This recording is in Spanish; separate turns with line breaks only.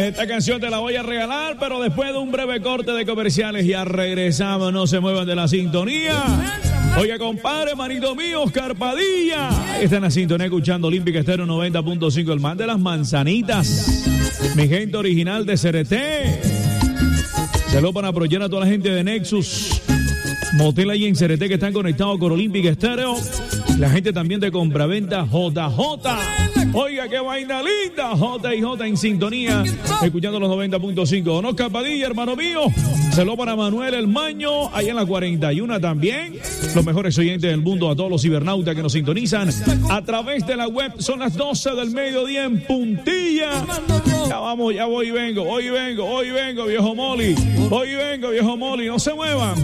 Esta canción te la voy a regalar, pero después de un breve corte de comerciales ya regresamos. No se muevan de la sintonía. Oiga, compadre, manito mío, Oscar Padilla. Ahí está en la sintonía escuchando Olímpica Estéreo 90.5, el man de las manzanitas. Mi gente original de CRT. Saludos para apoyar a toda la gente de Nexus Motel ahí en CRT que están conectados con Olímpica Estéreo. La gente también de compraventa JJ. Oiga, qué vaina linda. J&J en sintonía, escuchando los 90.5. Don Oscar Padilla, hermano mío. Saludos para Manuel El Maño, ahí en la 41 también. Los mejores oyentes del mundo, a todos los cibernautas que nos sintonizan a través de la web. Son las 12 del mediodía en puntilla. Ya vamos, ya voy y vengo, viejo Molly. Voy y vengo, viejo Molly. No se muevan.